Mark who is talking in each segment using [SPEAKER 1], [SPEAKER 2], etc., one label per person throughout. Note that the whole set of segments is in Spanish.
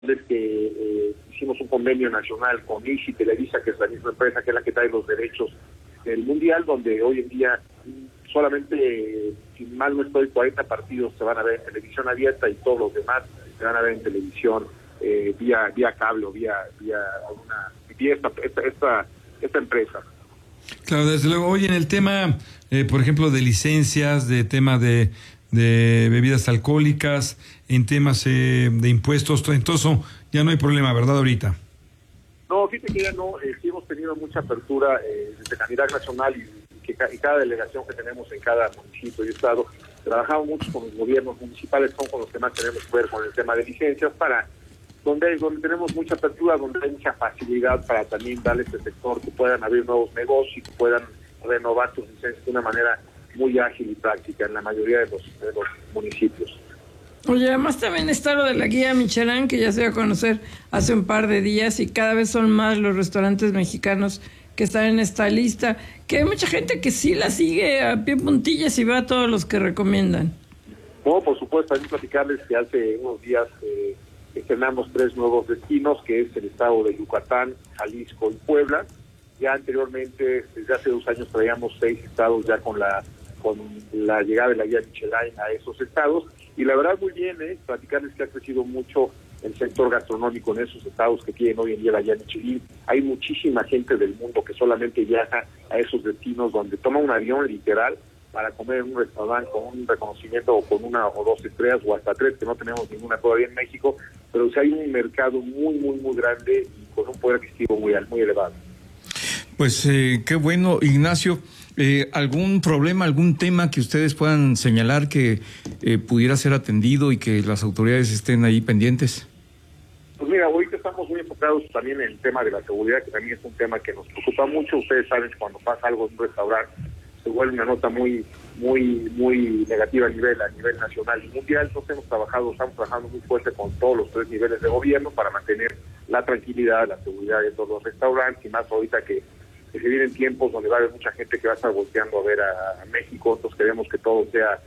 [SPEAKER 1] es que hicimos un convenio nacional con ICI Televisa, que es la misma empresa que es la que trae los derechos del Mundial, donde hoy en día solamente, si mal no estoy, 40 partidos se van a ver en televisión abierta y todos los demás se van a ver en televisión vía cable o vía esta empresa.
[SPEAKER 2] Claro, desde luego. Oye, en el tema, por ejemplo, de licencias, de tema de bebidas alcohólicas, en temas de impuestos, todo eso, ya no hay problema, ¿verdad, ahorita?
[SPEAKER 1] No, fíjate que ya no, sí hemos tenido mucha apertura desde Canidad Nacional y cada delegación que tenemos en cada municipio y estado, trabajamos mucho con los gobiernos municipales, son con los que más tenemos que ver con el tema de licencias, donde tenemos mucha apertura, donde hay mucha facilidad para también darle a este sector que puedan abrir nuevos negocios y que puedan renovar sus licencias de una manera muy ágil y práctica en la mayoría de los municipios.
[SPEAKER 3] Oye, además también está lo de la guía Michelin, que ya se dio a conocer hace un par de días, y cada vez son más los restaurantes mexicanos que están en esta lista, que hay mucha gente que sí la sigue a pie puntillas y va a todos los que recomiendan.
[SPEAKER 1] No, por supuesto, hay que platicarles que hace unos días estrenamos 3 nuevos destinos, que es el estado de Yucatán, Jalisco y Puebla. Ya anteriormente, desde hace 2 años, traíamos 6 estados ya con la llegada de la guía Michelin a esos estados, y la verdad muy bien, platicarles que ha crecido mucho el sector gastronómico en esos estados que tienen hoy en día la guía Michelin. Hay muchísima gente del mundo que solamente viaja a esos destinos, donde toma un avión literal para comer en un restaurante con un reconocimiento o con 1 o 2 estrellas o hasta 3, que no tenemos ninguna todavía en México, pero sí hay un mercado muy, muy, muy grande y con un poder adquisitivo muy elevado.
[SPEAKER 4] Pues qué bueno, Ignacio. ¿Algún problema, algún tema que ustedes puedan señalar que pudiera ser atendido y que las autoridades estén ahí pendientes?
[SPEAKER 1] Pues mira, ahorita estamos muy enfocados también en el tema de la seguridad, que también es un tema que nos preocupa mucho. Ustedes saben que cuando pasa algo en un restaurante se vuelve una nota muy negativa a nivel nacional y mundial. Entonces estamos trabajando muy fuerte con todos los 3 niveles de gobierno para mantener la tranquilidad, la seguridad de todos los restaurantes, y más ahorita que se vienen tiempos donde va a haber mucha gente que va a estar volteando a ver a México. Entonces queremos que todo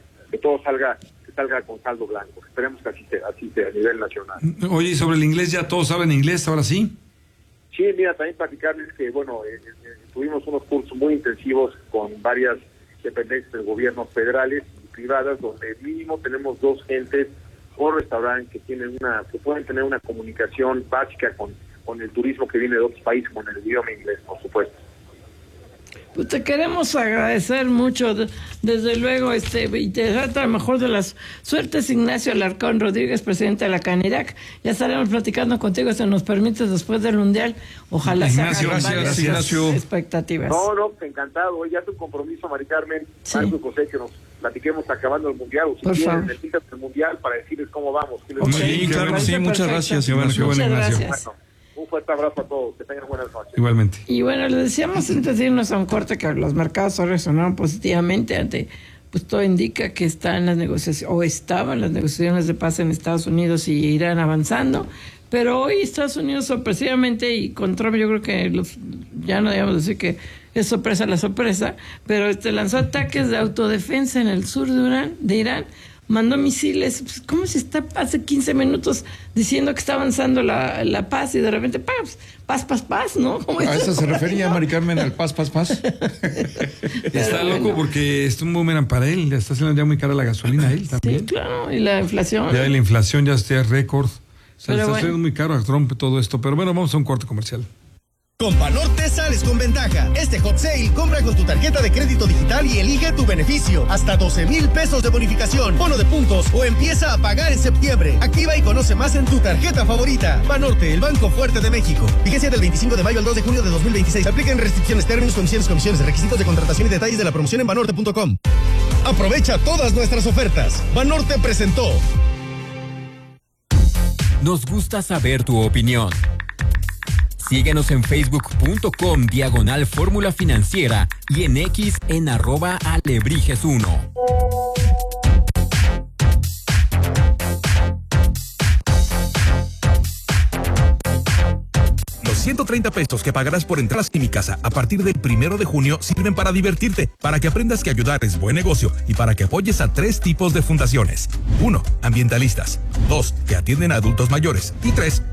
[SPEAKER 1] salga con saldo blanco. Esperemos que así sea a nivel nacional.
[SPEAKER 2] Oye, ¿y sobre el inglés ya todos saben inglés ahora sí?
[SPEAKER 1] Sí, mira, también platicarles que, tuvimos unos cursos muy intensivos con varias dependencias del gobierno federales y privadas, donde mínimo tenemos 2 gentes por restaurante que pueden tener una comunicación básica con el turismo que viene de otros países, con el idioma inglés, por supuesto.
[SPEAKER 3] Pues te queremos agradecer mucho, desde luego, y te trata a lo mejor de las suertes, Ignacio Alarcón Rodríguez, presidente de la Canirac. Ya estaremos platicando contigo, si nos permites, después del Mundial. Ojalá se hagan varias expectativas.
[SPEAKER 1] No, encantado. Ya tu compromiso, Mari Carmen, sí. Marco José, que nos platiquemos acabando el Mundial, o si quieren, necesitas el Mundial para decirles cómo vamos.
[SPEAKER 4] Sí, claro que sí, muchas gracias.
[SPEAKER 3] Muchas gracias.
[SPEAKER 1] Un fuerte abrazo a todos, que tengan buenas noches.
[SPEAKER 2] Igualmente.
[SPEAKER 3] Y bueno, les decíamos antes de irnos a un corte que los mercados reaccionaron positivamente ante, pues todo indica que están las negociaciones, o estaban las negociaciones de paz en Estados Unidos y irán avanzando, pero hoy Estados Unidos sorpresivamente, y con Trump yo creo que ya no debemos decir que es sorpresa la sorpresa, pero lanzó ataques de autodefensa en el sur de Irán, mandó misiles. Pues, ¿cómo se está hace 15 minutos diciendo que está avanzando la paz y de repente paz, ¿no?
[SPEAKER 4] A eso se refería Mari Carmen, al paz.
[SPEAKER 2] Está loco porque es un boomerang para él, le está haciendo ya muy cara la gasolina a él también.
[SPEAKER 3] Sí, claro, y la inflación.
[SPEAKER 2] Ya la inflación ya está récord. O sea, le está haciendo muy caro a Trump todo esto, pero bueno, vamos a un corte comercial.
[SPEAKER 5] Con Banorte sales con ventaja. Este hot sale, compra con tu tarjeta de crédito digital y elige tu beneficio. Hasta 12,000 pesos de bonificación, bono de puntos o empieza a pagar en septiembre. Activa y conoce más en tu tarjeta favorita. Banorte, el banco fuerte de México. Vigencia del 25 de mayo al 2 de junio de 2026. Apliquen restricciones, términos, comisiones, requisitos de contratación y detalles de la promoción en banorte.com. Aprovecha todas nuestras ofertas. Banorte presentó.
[SPEAKER 6] Nos gusta saber tu opinión. Síguenos en facebook.com/Fórmula Financiera y en X en @Alebrijes1.
[SPEAKER 5] Los
[SPEAKER 7] 130 pesos que pagarás por entradas en mi casa a partir del 1 de junio sirven para divertirte, para que aprendas que ayudar es buen negocio y para que apoyes a 3 tipos de fundaciones. 1. Ambientalistas. 2. Que atienden a adultos mayores. Y 3.